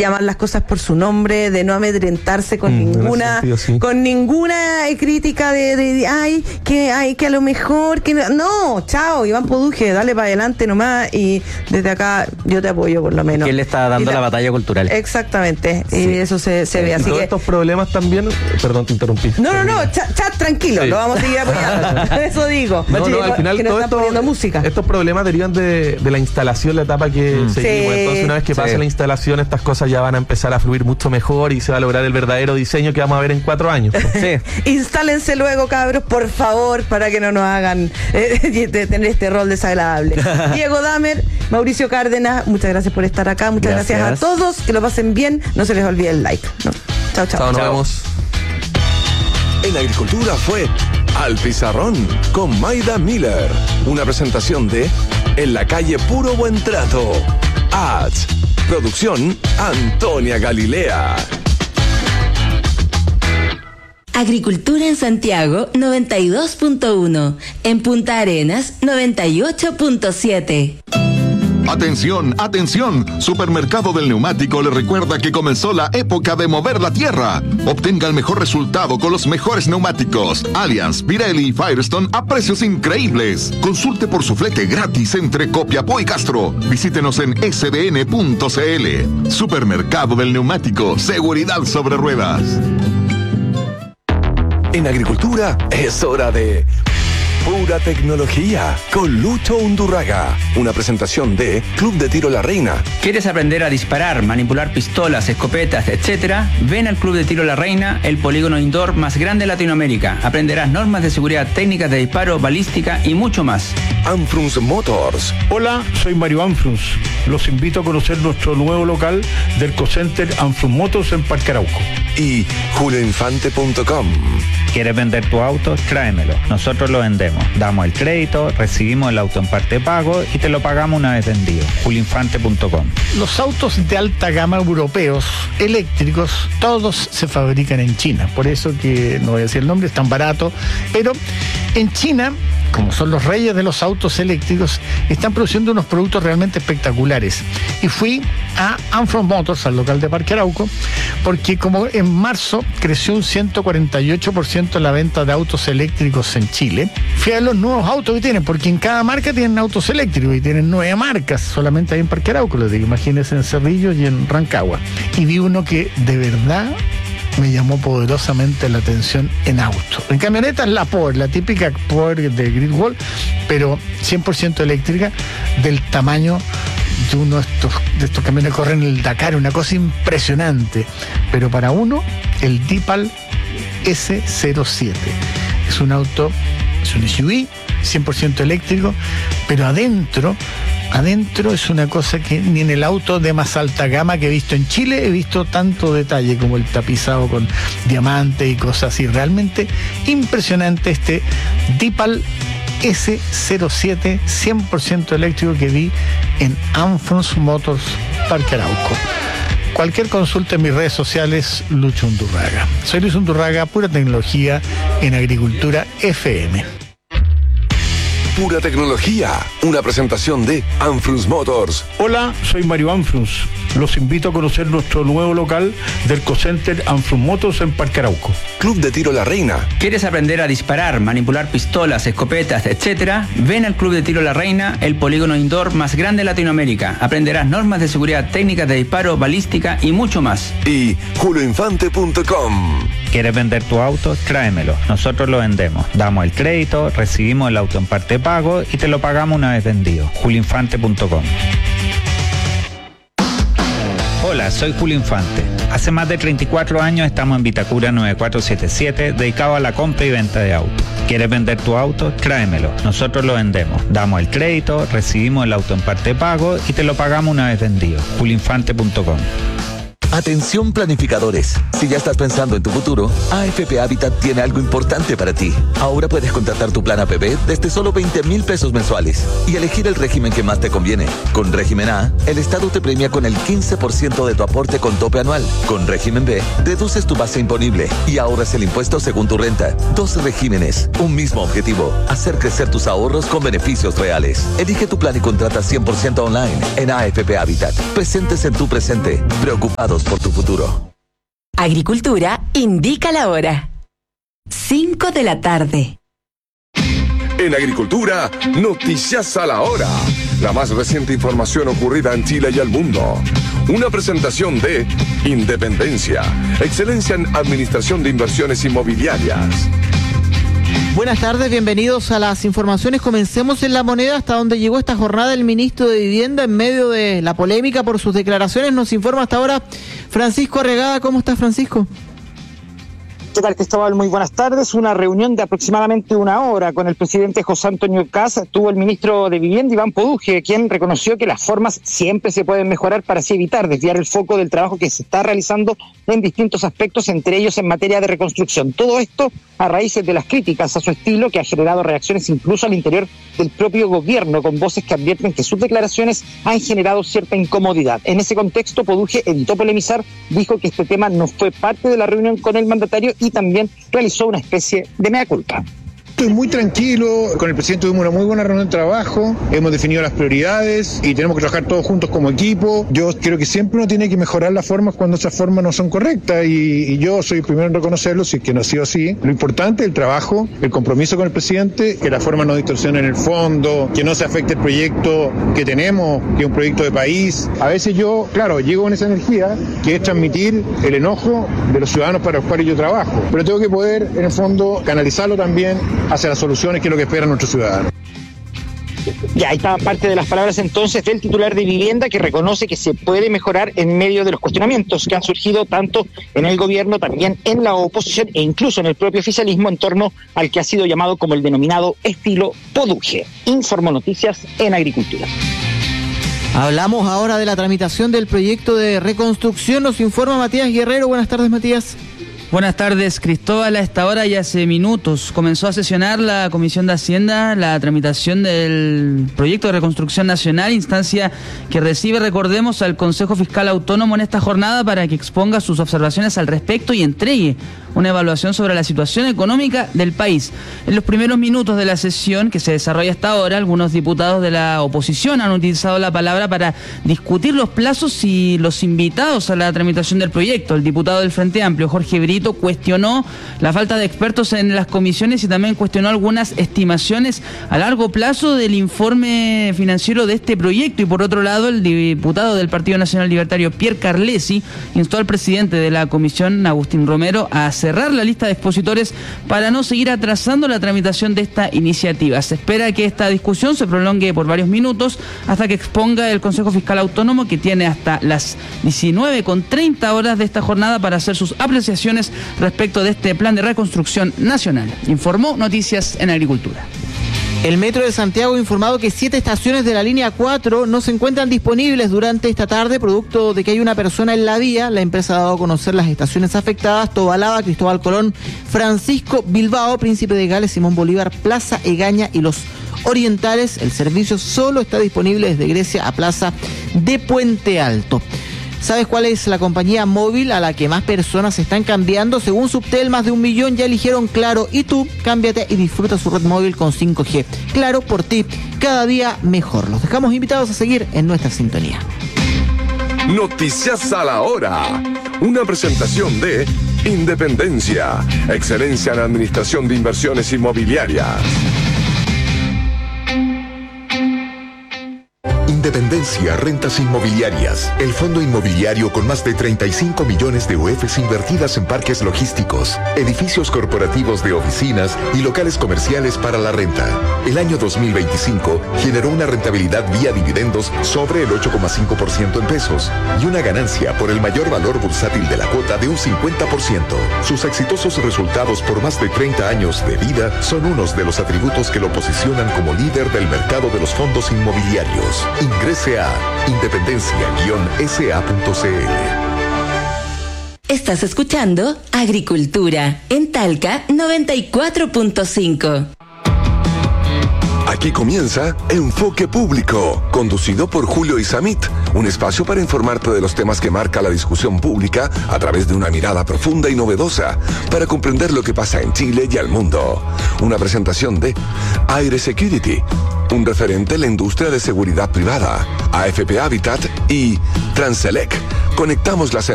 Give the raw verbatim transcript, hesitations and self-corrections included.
llamar las cosas por su nombre, de no amedrentarse con mm, ninguna sentido, sí. con ninguna crítica de, de, de ay, que ay, que a lo mejor que no, no chao, Iván Poduje, dale para adelante nomás, y desde acá yo te apoyo por lo menos. Que él está dando la, la batalla cultural. Exactamente, sí. Y eso se, se ve, así todos que estos problemas también, perdón, te interrumpí. No, no, no, chat, chat tranquilo, sí. Lo vamos a seguir apoyando. Eso digo. No, no, al final que todo esto, poniendo música. Estos problemas derivan de, de la instalación, la etapa que mm. seguimos. Sí. Entonces, una vez que sí. pase la instalación, estas cosas ya van a empezar a fluir mucho mejor y se va a lograr el verdadero diseño que vamos a ver en cuatro años. Sí. Instálense luego, cabros, por favor, para que no nos hagan eh, tener este rol desagradable. Diego Damer, Mauricio Cárdenas, muchas gracias por estar acá, muchas gracias, gracias a todos, que lo pasen bien, no se les olvide el like. ¿No? Chao, chao. Chao, nos chao. vemos. En Agricultura fue Al Pizarrón con Maida Miller, una presentación de En la calle Puro Buen Trato. Ads. Producción Antonia Galilea. Agricultura en Santiago noventa y dos punto uno, en Punta Arenas noventa y ocho punto siete. Atención, atención, Supermercado del Neumático le recuerda que comenzó la época de mover la tierra. Obtenga el mejor resultado con los mejores neumáticos Allianz, Pirelli y Firestone a precios increíbles. Consulte por su flete gratis entre Copiapó y Castro. Visítenos en s b n punto c l. Supermercado del Neumático, seguridad sobre ruedas. En Agricultura es hora de Pura Tecnología con Lucho Undurraga. Una presentación de Club de Tiro La Reina. ¿Quieres aprender a disparar, manipular pistolas, escopetas, etcétera? Ven al Club de Tiro La Reina, el polígono indoor más grande de Latinoamérica. Aprenderás normas de seguridad, técnicas de disparo, balística y mucho más. Anfrunz Motors. Hola, soy Mario Anfrunz. Los invito a conocer nuestro nuevo local del Cocenter Anfrunz Motors en Parque Arauco. Y julio infante punto com. ¿Quieres vender tu auto? Tráemelo. Nosotros lo vendemos. Damos el crédito, recibimos el auto en parte de pago y te lo pagamos una vez vendido. julio infante punto com. Los autos de alta gama europeos, eléctricos, todos se fabrican en China. Por eso que, no voy a decir el nombre, es tan barato. Pero en China, como son los reyes de los autos eléctricos, están produciendo unos productos realmente espectaculares. Y fui a Anfrunz Motors, al local de Parque Arauco, porque como en marzo creció un ciento cuarenta y ocho por ciento la venta de autos eléctricos en Chile, fui a ver los nuevos autos que tienen, porque en cada marca tienen autos eléctricos y tienen nueve les solamente hay en Parque Arauco, les digo, imagínense en Cerrillo y en Rancagua. Y vi uno que de verdad me llamó poderosamente la atención en auto. En camioneta es la Power, la típica Power de Gridwall, pero cien por ciento eléctrica, del tamaño de uno de estos, de estos camiones que corren el Dakar, una cosa impresionante. Pero para uno, el Deepal ese cero siete. Es un auto, es un S U V, cien por ciento eléctrico, pero adentro... Adentro es una cosa que ni en el auto de más alta gama que he visto en Chile he visto tanto detalle como el tapizado con diamante y cosas así. Realmente impresionante este Deepal ese cero siete cien por ciento eléctrico que vi en Anfrunz Motors Parque Arauco. Cualquier consulta en mis redes sociales, Lucho Undurraga. Soy Luis Undurraga, Pura Tecnología en Agricultura F M. Pura Tecnología, una presentación de Anfrunz Motors. Hola, soy Mario Anfrunz. Los invito a conocer nuestro nuevo local del Cocenter Anfrunz Motors en Parque Arauco. Club de Tiro La Reina. ¿Quieres aprender a disparar, manipular pistolas, escopetas, etcétera? Ven al Club de Tiro La Reina, el polígono indoor más grande de Latinoamérica. Aprenderás normas de seguridad, técnicas de disparo, balística y mucho más. Y julio infante punto com. ¿Quieres vender tu auto? Tráemelo. Nosotros lo vendemos. Damos el crédito, recibimos el auto en parte de pago y te lo pagamos una vez vendido. julio infante punto com. Hola, soy Julio Infante. Hace más de treinta y cuatro años estamos en Vitacura nueve cuatro siete siete, dedicado a la compra y venta de autos. ¿Quieres vender tu auto? Tráemelo. Nosotros lo vendemos. Damos el crédito, recibimos el auto en parte de pago y te lo pagamos una vez vendido. julio infante punto com. Atención planificadores. Si ya estás pensando en tu futuro, A F P Habitat tiene algo importante para ti. Ahora puedes contratar tu plan A P B desde solo veinte mil pesos mensuales y elegir el régimen que más te conviene. Con régimen A, el Estado te premia con el quince por ciento de tu aporte con tope anual. Con régimen B, deduces tu base imponible y ahorras el impuesto según tu renta. Dos regímenes, un mismo objetivo: hacer crecer tus ahorros con beneficios reales. Elige tu plan y contrata cien por ciento online en A F P Habitat. Presentes en tu presente, preocupados por tu futuro. Agricultura indica la hora. cinco de la tarde. En Agricultura, noticias a la hora. La más reciente información ocurrida en Chile y el mundo. Una presentación de Independencia, excelencia en administración de inversiones inmobiliarias. Buenas tardes, bienvenidos a las informaciones. Comencemos en La Moneda, hasta donde llegó esta jornada el ministro de Vivienda en medio de la polémica por sus declaraciones. Nos informa hasta ahora Francisco Arregada. ¿Cómo estás, Francisco? ¿Qué tal, Cristóbal? Muy buenas tardes. Una reunión de aproximadamente una hora con el presidente José Antonio Kast tuvo el ministro de Vivienda, Iván Poduje, quien reconoció que las formas siempre se pueden mejorar para así evitar desviar el foco del trabajo que se está realizando en distintos aspectos, entre ellos en materia de reconstrucción. Todo esto a raíz de las críticas a su estilo, que ha generado reacciones incluso al interior del propio gobierno, con voces que advierten que sus declaraciones han generado cierta incomodidad. En ese contexto, Poduje evitó polemizar, dijo que este tema no fue parte de la reunión con el mandatario y también realizó una especie de mea culpa. Estoy muy tranquilo, con el presidente tuvimos una muy buena reunión de trabajo, hemos definido las prioridades y tenemos que trabajar todos juntos como equipo. Yo creo que siempre uno tiene que mejorar las formas cuando esas formas no son correctas y, y yo soy el primero en reconocerlo, si es que no ha sido así. Lo importante es el trabajo, el compromiso con el presidente, que las formas no distorsionen el fondo, que no se afecte el proyecto que tenemos, que es un proyecto de país. A veces yo, claro, llego con esa energía, que es transmitir el enojo de los ciudadanos para los cuales yo trabajo, pero tengo que poder, en el fondo, canalizarlo también hacia las soluciones, que es lo que esperan nuestros ciudadanos. Ya, ahí está parte de las palabras entonces del titular de Vivienda, que reconoce que se puede mejorar en medio de los cuestionamientos que han surgido tanto en el gobierno, también en la oposición e incluso en el propio oficialismo en torno al que ha sido llamado como el denominado estilo Poduje. Informó Noticias en Agricultura. Hablamos ahora de la tramitación del proyecto de reconstrucción. Nos informa Matías Guerrero. Buenas tardes, Matías. Buenas tardes, Cristóbal. A esta hora y hace minutos comenzó a sesionar la Comisión de Hacienda la tramitación del proyecto de reconstrucción nacional, instancia que recibe, recordemos, al Consejo Fiscal Autónomo en esta jornada para que exponga sus observaciones al respecto y entregue una evaluación sobre la situación económica del país. En los primeros minutos de la sesión que se desarrolla hasta ahora, algunos diputados de la oposición han utilizado la palabra para discutir los plazos y los invitados a la tramitación del proyecto. El diputado del Frente Amplio, Jorge Brito, cuestionó la falta de expertos en las comisiones y también cuestionó algunas estimaciones a largo plazo del informe financiero de este proyecto. Y por otro lado, el diputado del Partido Nacional Libertario, Pierre Carlesi, instó al presidente de la comisión, Agustín Romero, a cerrar la lista de expositores para no seguir atrasando la tramitación de esta iniciativa. Se espera que esta discusión se prolongue por varios minutos hasta que exponga el Consejo Fiscal Autónomo, que tiene hasta las diecinueve con treinta horas de esta jornada para hacer sus apreciaciones respecto de este plan de reconstrucción nacional. Informó Noticias en Agricultura. El Metro de Santiago ha informado que siete estaciones de la línea cuatro no se encuentran disponibles durante esta tarde, producto de que hay una persona en la vía. La empresa ha dado a conocer las estaciones afectadas: Tobalaba, Cristóbal Colón, Francisco Bilbao, Príncipe de Gales, Simón Bolívar, Plaza Egaña y Los Orientales. El servicio solo está disponible desde Grecia a Plaza de Puente Alto. ¿Sabes cuál es la compañía móvil a la que más personas se están cambiando? Según Subtel, más de un millón ya eligieron Claro. Y tú, cámbiate y disfruta su red móvil con cinco G. Claro, por ti, cada día mejor. Los dejamos invitados a seguir en nuestra sintonía. Noticias a la hora. Una presentación de Independencia, excelencia en administración de inversiones inmobiliarias. Independencia Rentas Inmobiliarias, el fondo inmobiliario con más de treinta y cinco millones de U Fs invertidas en parques logísticos, edificios corporativos de oficinas y locales comerciales para la renta. El año dos mil veinticinco generó una rentabilidad vía dividendos sobre el ocho coma cinco por ciento en pesos y una ganancia por el mayor valor bursátil de la cuota de un cincuenta por ciento. Sus exitosos resultados por más de treinta años de vida son unos de los atributos que lo posicionan como líder del mercado de los fondos inmobiliarios. Ingrese a independencia guion s a punto c l. Estás escuchando Agricultura en Talca noventa y cuatro punto cinco. Aquí comienza Enfoque Público, conducido por Julio Isamit, un espacio para informarte de los temas que marca la discusión pública a través de una mirada profunda y novedosa para comprender lo que pasa en Chile y al mundo. Una presentación de Aire Security, un referente en la industria de seguridad privada, A F P Habitat y Transelec. Conectamos las